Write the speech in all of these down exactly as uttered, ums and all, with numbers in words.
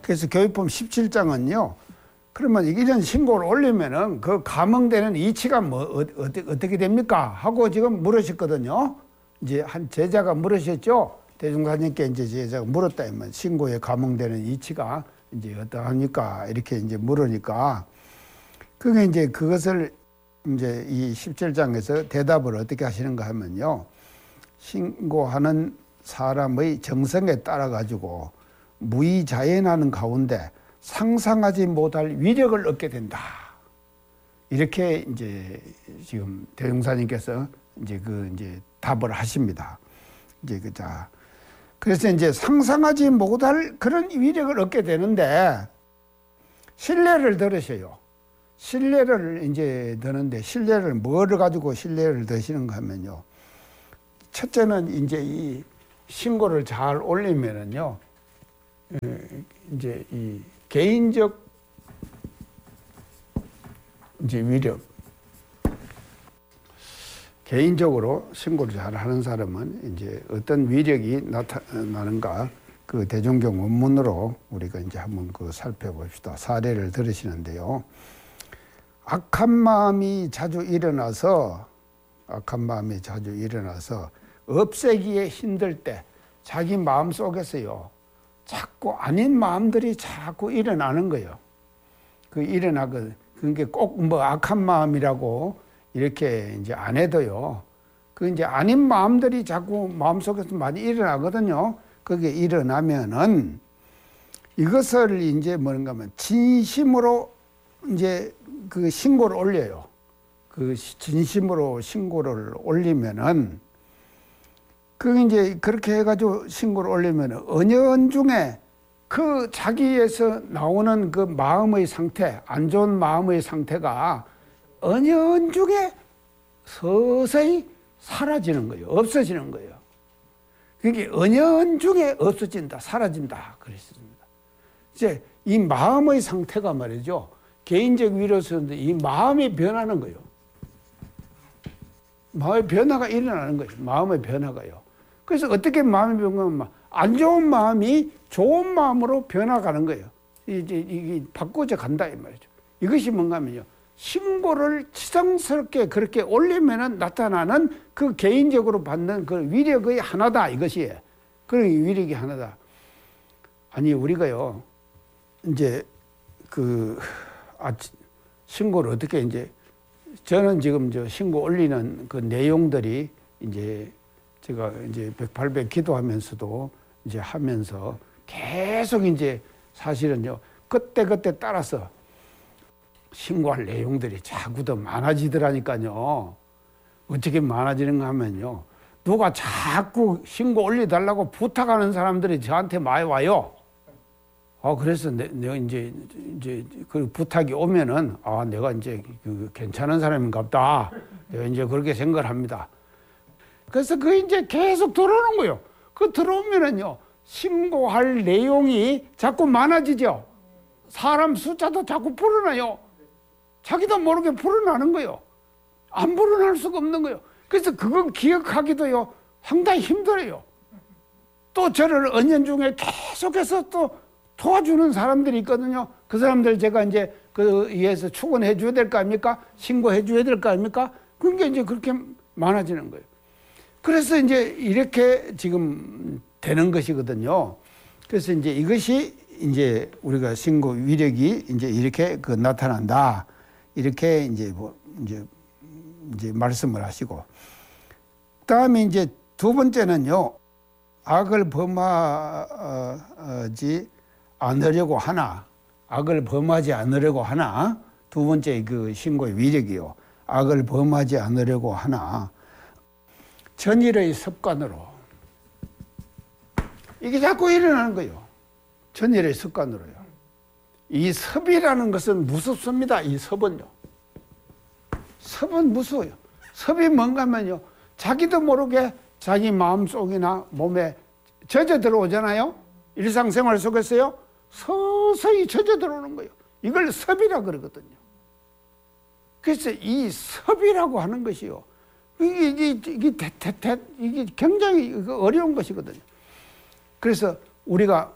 그래서 교육법 십칠 장은요. 그러면 이런 신고를 올리면은 그 감형되는 이치가 뭐 어, 어, 어떻게 됩니까? 하고 지금 물으셨거든요. 이제 한 제자가 물으셨죠. 대종사님께 이제 제자가 물었다면 신고에 감형되는 이치가 이제 어떠합니까? 이렇게 이제 물으니까 그게 이제 그것을 이제 이 십칠 장에서 대답을 어떻게 하시는가 하면요. 신고하는 사람의 정성에 따라 가지고 무의자연하는 가운데 상상하지 못할 위력을 얻게 된다. 이렇게 이제 지금 대종사님께서 이제 그 이제 답을 하십니다. 이제 그 자. 그래서 이제 상상하지 못할 그런 위력을 얻게 되는데 신뢰를 들으셔요. 신뢰를 이제 드는데 신뢰를 뭐를 가지고 신뢰를 드시는가 하면요. 첫째는 이제 이 신고를 잘 올리면은요. 이제 이 개인적 이제 위력. 개인적으로 신고를 잘 하는 사람은 이제 어떤 위력이 나타나는가 그 대종경 원문으로 우리가 이제 한번 그 살펴봅시다. 사례를 들으시는데요. 악한 마음이 자주 일어나서 악한 마음이 자주 일어나서 없애기에 힘들 때 자기 마음 속에서요. 자꾸 아닌 마음들이 자꾸 일어나는 거예요. 그 일어나거든. 그게 꼭 뭐 악한 마음이라고 이렇게 이제 안 해도요. 그 이제 아닌 마음들이 자꾸 마음속에서 많이 일어나거든요. 그게 일어나면은 이것을 이제 뭔가 하면 진심으로 이제 그 신고를 올려요. 그 진심으로 신고를 올리면은 그 이제 그렇게 해가지고 신고를 올리면은 은연중에 그 자기에서 나오는 그 마음의 상태, 안 좋은 마음의 상태가 은연중에 서서히 사라지는 거예요. 없어지는 거예요. 그게 은연중에 없어진다, 사라진다 그랬습니다. 이제 이 마음의 상태가 말이죠. 개인적 위로서인데 이 마음이 변하는 거예요. 마음의 변화가 일어나는 거예요. 마음의 변화가요. 그래서 어떻게 마음이 변하면 안 좋은 마음이 좋은 마음으로 변화가는 거예요. 이제 이게 바꿔져 간다 이 말이죠. 이것이 뭔가 하면요. 신고를 치성스럽게 그렇게 올리면은 나타나는 그 개인적으로 받는 그 위력의 하나다 이것이. 그런 위력이 하나다. 아니 우리가요. 이제 그 아, 신고를 어떻게 이제 저는 지금 저 신고 올리는 그 내용들이 이제 제가 이제 백팔백 기도하면서도 이제 하면서 계속 이제 사실은요 그때그때 따라서 신고할 내용들이 자꾸 더 많아지더라니까요. 어떻게 많아지는가 하면요. 누가 자꾸 신고 올려달라고 부탁하는 사람들이 저한테 많이 와요. 아, 그래서 내, 내가 이제, 이제 그 부탁이 오면은, 아, 내가 이제 그 괜찮은 사람인가 보다. 내가 이제 그렇게 생각을 합니다. 그래서 그 이제 계속 들어오는 거예요. 그 들어오면은요, 신고할 내용이 자꾸 많아지죠. 사람 숫자도 자꾸 불어나요. 자기도 모르게 불어나는 거예요. 안 불어날 수가 없는 거예요. 그래서 그건 기억하기도요, 상당히 힘들어요. 또 저를 은연중에 계속해서 또 도와주는 사람들이 있거든요. 그 사람들 제가 이제 그 위해서 축원해 줘야 될 거 아닙니까? 신고해 줘야 될 거 아닙니까? 그게 이제 그렇게 많아지는 거예요. 그래서 이제 이렇게 지금 되는 것이거든요. 그래서 이제 이것이 이제 우리가 신고 위력이 이제 이렇게 그 나타난다. 이렇게 이제 뭐 이제 이제 말씀을 하시고. 그다음에 이제 두 번째는요. 악을 범하지 않으려고 하나, 악을 범하지 않으려고 하나, 두 번째 그 신고의 위력이요. 악을 범하지 않으려고 하나, 전일의 습관으로. 이게 자꾸 일어나는 거예요. 전일의 습관으로요. 이 섭이라는 것은 무섭습니다. 이 섭은요. 섭은 무서워요. 섭이 뭔가 하면요. 자기도 모르게 자기 마음속이나 몸에 젖어 들어오잖아요. 일상생활 속에서요. 서서히 젖어 들어오는 거예요. 이걸 섭이라 그러거든요. 그래서 이 섭이라고 하는 것이요. 이게, 이게, 이게, 이게 굉장히 어려운 것이거든요. 그래서 우리가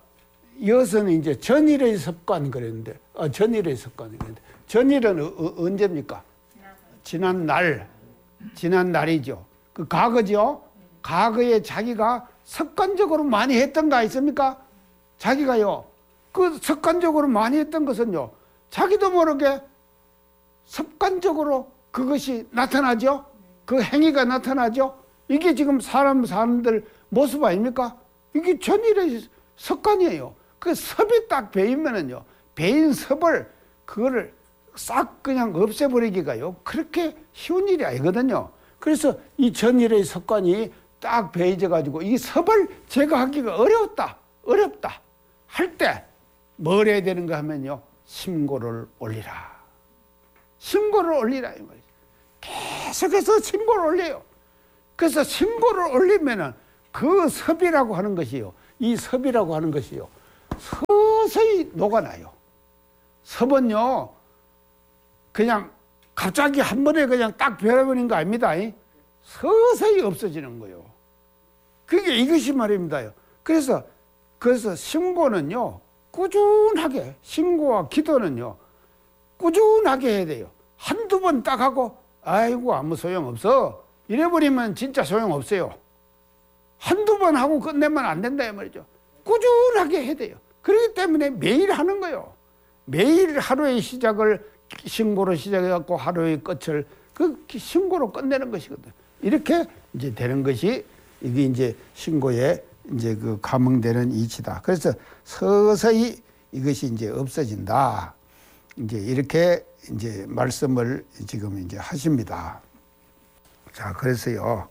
이어서는 이제 전일의 습관 그랬는데, 어, 전일의 습관 그랬는데, 전일은 어, 어, 언제입니까? 지난 날, 지난 날이죠. 그 과거죠. 과거에 자기가 습관적으로 많이 했던 거 있습니까? 자기가요. 그 습관적으로 많이 했던 것은요. 자기도 모르게 습관적으로 그것이 나타나죠. 그 행위가 나타나죠. 이게 지금 사람 사람들 모습 아닙니까? 이게 전일의 습관이에요. 그 섭이 딱 배이면은요. 배인 섭을 그거를 싹 그냥 없애버리기가요. 그렇게 쉬운 일이 아니거든요. 그래서 이 전일의 습관이 딱 배이져 가지고 이 섭을 제거하기가 어려웠다. 어렵다. 할 때 뭘 해야 되는가 하면요. 신고를 올리라. 신고를 올리라 이 말이죠. 계속해서 신고를 올려요. 그래서 신고를 올리면은 그 섭이라고 하는 것이요. 이 섭이라고 하는 것이요. 서서히 녹아나요. 섭은요. 그냥 갑자기 한 번에 그냥 딱 변해버린 거 아닙니다. 서서히 없어지는 거예요. 그게 이것이 말입니다요. 그래서, 그래서 신고는요. 꾸준하게, 신고와 기도는요. 꾸준하게 해야 돼요. 한두 번 딱 하고 아이고 아무 소용없어. 이래버리면 진짜 소용없어요. 한두 번 하고 끝내면 안 된다 이 말이죠. 꾸준하게 해야 돼요. 그렇기 때문에 매일 하는 거예요. 매일 하루의 시작을 신고로 시작해갖고 하루의 끝을 그 신고로 끝내는 것이거든. 이렇게 이제 되는 것이 이게 이제 신고에 이제 그 감흥되는 이치다. 그래서 서서히 이것이 이제 없어진다. 이제 이렇게 이제 말씀을 지금 이제 하십니다. 자, 그래서요.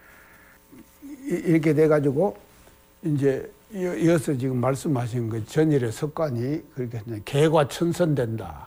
이렇게 돼가지고 이제 이어서 지금 말씀하신 그 전일의 습관이 그렇게 개과천선된다.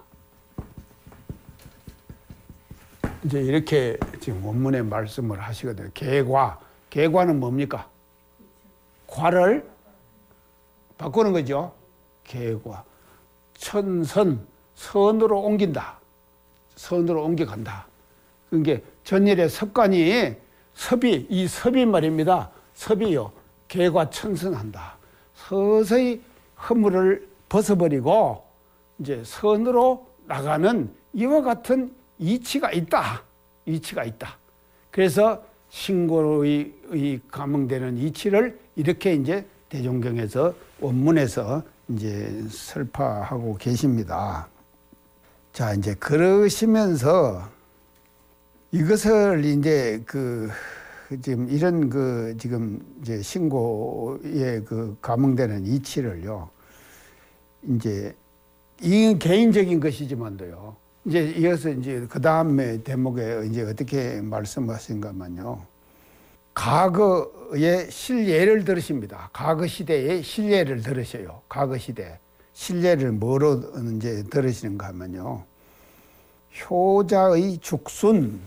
이제 이렇게 지금 원문에 말씀을 하시거든요. 개과. 개과는 뭡니까? 과를 바꾸는 거죠. 개과. 천선. 선으로 옮긴다. 선으로 옮겨간다. 그게 전일의 습관이 섭이, 이 섭이 말입니다. 섭이요. 개과천선한다. 서서히 허물을 벗어버리고 이제 선으로 나가는 이와 같은 이치가 있다. 이치가 있다. 그래서 신고의 감흥되는 이치를 이렇게 이제 대종경에서 원문에서 이제 설파하고 계십니다. 자, 이제 그러시면서 이것을 이제 그 지금 이런 그 지금 이제 신고에 그 감흥되는 이치를요. 이제 이 개인적인 것이지만도요. 이제 이어서 이제 그 다음에 대목에 이제 어떻게 말씀하신가면요. 과거의 실예를 들으십니다. 과거 시대의 실예를 들으셔요. 과거 시대. 실예를 뭐로 이제 들으시는가 하면요. 효자의 죽순.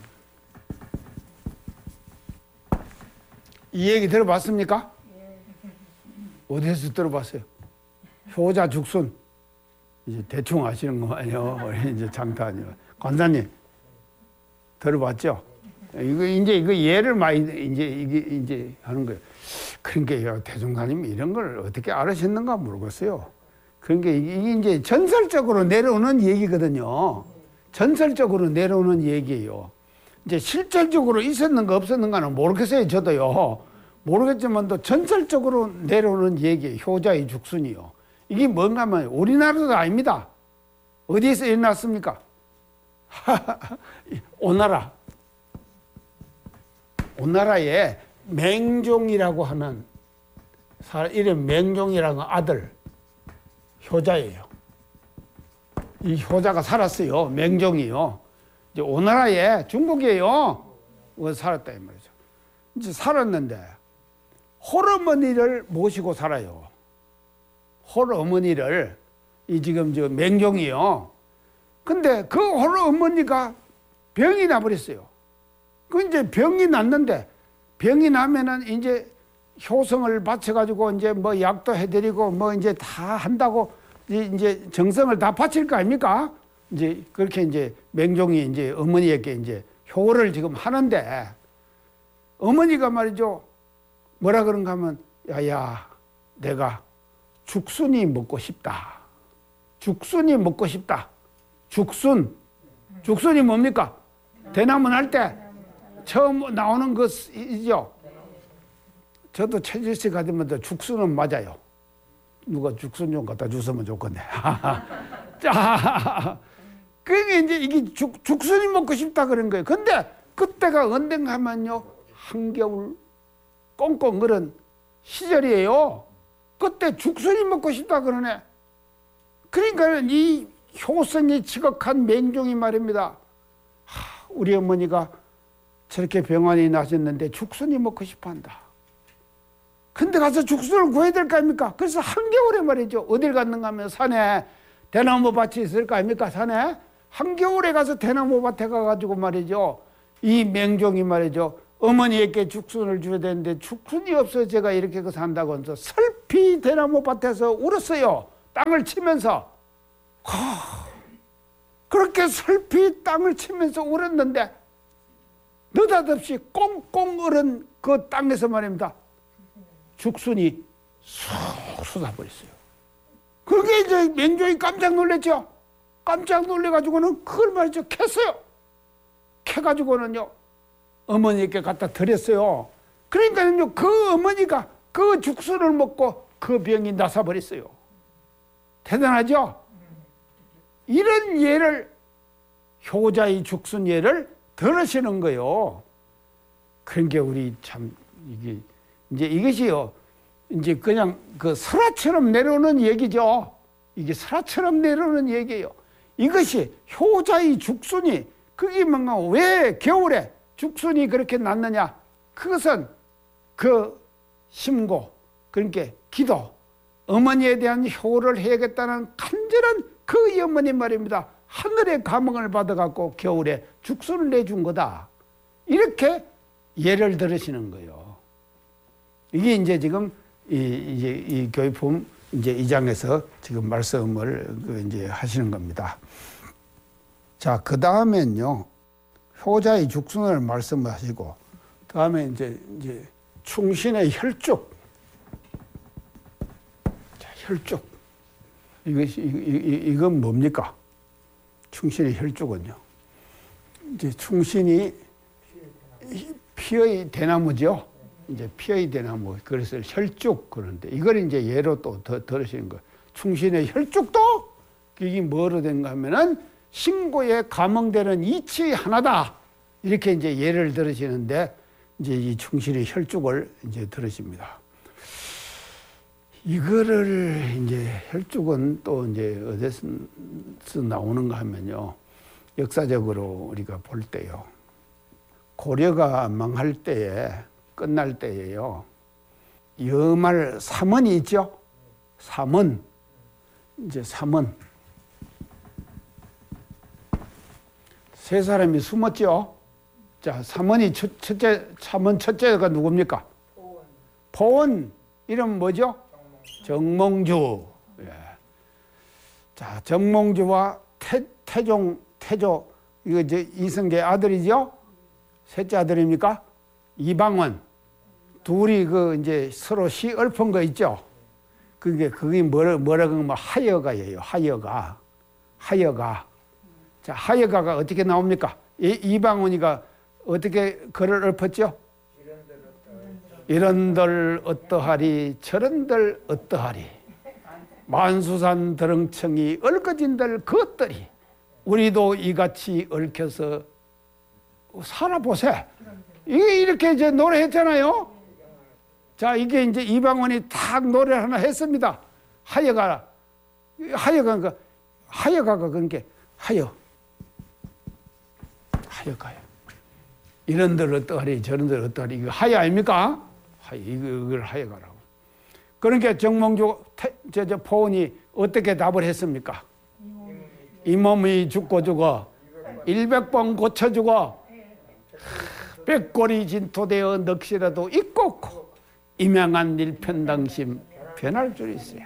이 얘기 들어봤습니까? 어디서 들어봤어요? 효자 죽순. 이제 대충 아시는 거 아니에요? 이제 장탄이. 관사님, 들어봤죠? 이거 이제 이거 예를 많이 이제 이게 이제 하는 거예요. 그러니까 대종사님이 이런 걸 어떻게 알으셨는가 모르겠어요. 그러니까 이게 이제 전설적으로 내려오는 얘기거든요. 전설적으로 내려오는 얘기예요. 이제 실질적으로 있었는가 없었는가는 모르겠어요. 저도요. 모르겠지만 또 전설적으로 내려오는 얘기예요. 효자의 죽순이요. 이게 뭔가 하면 우리나라도 아닙니다. 어디에서 일어났습니까? 오나라. 오나라에 맹종이라고 하는 사람, 이름 맹종이라는 아들, 효자예요. 이 효자가 살았어요. 맹종이요. 이제 오나라에 중국이에요. 살았다 이 말이죠. 이제 살았는데 홀어머니를 모시고 살아요. 홀어머니를 이 지금 저 맹종이요. 근데 그 홀어머니가 병이 나버렸어요. 그 이제 병이 났는데 병이 나면은 이제 효성을 바쳐가지고 이제 뭐 약도 해드리고 뭐 이제 다 한다고 이제 정성을 다 바칠 거 아닙니까? 이제 그렇게 이제 맹종이 이제 어머니에게 이제 효를 지금 하는데 어머니가 말이죠. 뭐라 그런가 하면 야야 내가 죽순이 먹고 싶다. 죽순이 먹고 싶다. 죽순. 죽순이 뭡니까? 대나무 날 때 처음 나오는 것이죠. 저도 채질식 가지면 죽순은 맞아요. 누가 죽순 좀 갖다 주시면 좋겠네. 자, 그게 이제 이게 죽, 죽순이 먹고 싶다 그런 거예요. 근데 그때가 언젠가 하면요, 한겨울 꽁꽁 얼은 시절이에요. 그때 죽순이 먹고 싶다 그러네. 그러니까 이 효성이 지극한 맹종이 말입니다. 하, 우리 어머니가 저렇게 병환이 나셨는데 죽순이 먹고 싶어 한다. 근데 가서 죽순을 구해야 될 거 아닙니까? 그래서 한겨울에 말이죠. 어딜 갔는가 하면 산에 대나무 밭이 있을 거 아닙니까? 산에. 한겨울에 가서 대나무 밭에 가가지고 말이죠. 이 맹종이 말이죠. 어머니에게 죽순을 줘야 되는데 죽순이 없어 제가 이렇게 그 산다고 해서 슬피 대나무 밭에서 울었어요. 땅을 치면서. 하, 그렇게 슬피 땅을 치면서 울었는데 느닷없이 꽁꽁 얼은 그 땅에서 말입니다. 죽순이 쑥 쏟아버렸어요. 그게 이제 맹종이 깜짝 놀랐죠. 깜짝 놀래가지고는 그걸 말이죠. 캤어요. 캐가지고는요, 어머니께 갖다 드렸어요. 그러니까요, 그 어머니가 그 죽순을 먹고 그 병이 나서버렸어요. 대단하죠? 이런 예를, 효자의 죽순 예를 들으시는 거요. 그러니까 우리 참, 이게, 이제 이것이요, 이제 그냥 그 설화처럼 내려오는 얘기죠. 이게 설화처럼 내려오는 얘기예요. 이것이 효자의 죽순이, 그게 뭔가 왜 겨울에 죽순이 그렇게 났느냐? 그것은 그 심고, 그러니까 기도, 어머니에 대한 효를 해야겠다는 간절한 그 어머니 말입니다. 하늘의 감흥을 받아갖고 겨울에 죽순을 내준 거다. 이렇게 예를 들으시는 거예요. 이게 이제 지금 이, 이제 이 교육품 이제 이 장에서 지금 말씀을 그 이제 하시는 겁니다. 자, 그 다음엔요, 효자의 죽순을 말씀하시고, 다음에 이제 이제 충신의 혈죽. 자, 혈죽. 이것이 이, 이, 이건 뭡니까? 충신의 혈죽은요. 이제 충신이 피의 대나무죠. 이제 피의 대나무, 그래서 혈죽 그런데 이걸 이제 예로 또 더 들으시는 거예요. 충신의 혈죽도 이게 뭐로 된가 하면은 신고에 감흥되는 이치 하나다. 이렇게 이제 예를 들으시는데 이제 이 충신의 혈죽을 이제 들으십니다. 이거를 이제 혈죽은 또 이제 어디서 나오는가 하면요. 역사적으로 우리가 볼 때요. 고려가 망할 때에 끝날 때에요. 여말 삼원이 있죠. 삼원. 이제 삼원. 세 사람이 숨었죠. 자, 삼원이 첫, 첫째, 삼원 첫째가 누굽니까? 포원. 포원. 이름 뭐죠? 정몽주. 정몽주. 예. 자, 정몽주와 태, 태종, 태조. 이거 이제 이성계 아들이죠? 셋째 아들입니까? 이방원. 둘이 그 이제 서로 시 읊은 거 있죠? 그게, 그게 뭐라, 뭐라고 하면 하여가예요. 하여가. 하여가. 자, 하여가가 어떻게 나옵니까? 이, 이방원이가 어떻게 글을 읊었죠? 이런들 어떠하리, 저런들 어떠하리. 만수산 드렁청이 얽어진들 그것들이 우리도 이같이 얽혀서 살아보세. 이게 이렇게 이제 노래했잖아요. 자, 이게 이제 이방원이 딱 노래 하나 했습니다. 하여가, 하여가, 하여가가 그러니까 하여. 하여가요. 이런들 어떠하리, 저런들 어떠하리. 이거 하여 아닙니까? 하여, 이걸 하여가라고. 그러니까 정몽주, 저, 저 포원이 어떻게 답을 했습니까? 이 몸이 죽고 죽어, 일백 번 고쳐 죽어, 백골이 진토되어 넋이라도 있고 임양한 일편당심 변할 줄 있어요.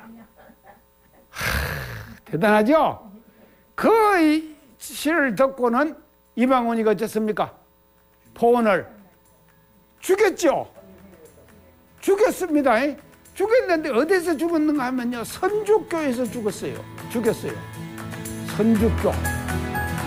하, 대단하죠? 그 시를 듣고는 이방원이가 어쨌습니까? 포원을 죽였죠. 죽였습니다. 죽였는데 어디서 죽었는가 하면요, 선주교에서 죽었어요. 죽였어요. 선주교.